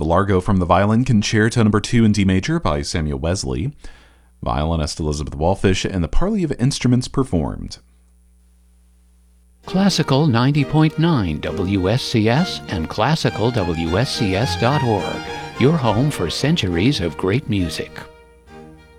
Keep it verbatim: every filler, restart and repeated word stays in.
Largo from the Violin Concerto Number two in D major by Samuel Wesley. Violinist Elizabeth Wallfish and the Parley of Instruments performed. Classical ninety point nine W S C S and classical W S C S dot org, your home for centuries of great music.